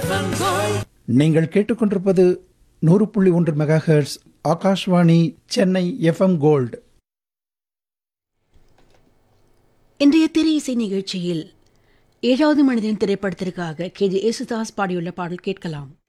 நீங்கள் கேட்டுக்கொண்டிருப்பது 100.1 megahertz Akashvani Chennai FM gold. இன்றைய திரை இசை நிகழ்ச்சியில் 7வது மனிதன் திரைப்படத்திற்காக KG யேசுதாஸ் பாடியுள்ள பாடல் கேட்கலாம்.